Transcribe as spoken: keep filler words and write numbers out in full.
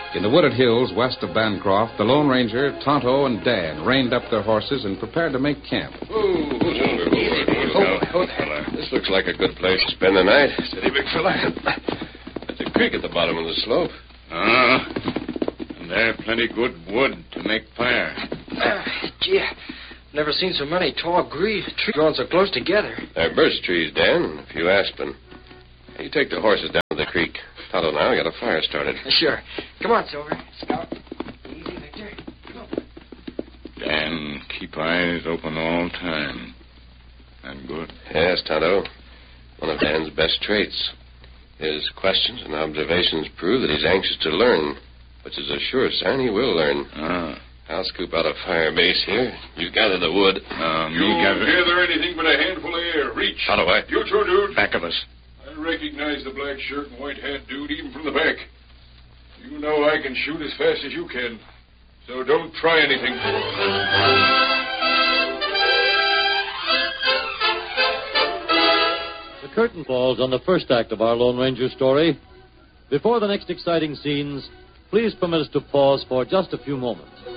In the wooded hills west of Bancroft, the Lone Ranger, Tonto, and Dan reined up their horses and prepared to make camp. Oh, oh, fella. This looks like a good place to spend the night. Steady, big fella. There's a creek at the bottom of the slope. Ah, and there plenty good wood to make fire. Uh, gee, never seen so many tall tree trees growing so close together. They're birch trees, Dan, and a few aspen. You take the horses down to the creek. Tonto now, got a fire started. Sure. Come on, Silver. Scout. Easy, Victor. Come on. Dan, keep eyes open all time. And good. Yes, Tonto. One of Dan's best traits. His questions and observations prove that he's anxious to learn, which is a sure sign he will learn. Ah. I'll scoop out a fire base here. You gather the wood. Um, you you gather... gather anything but a handful of air. Reach. Out of way. You two, dude. Back of us. I recognize the black shirt and white hat dude even from the back. You know I can shoot as fast as you can. So don't try anything. The curtain falls on the first act of our Lone Ranger story. Before the next exciting scenes, please permit us to pause for just a few moments.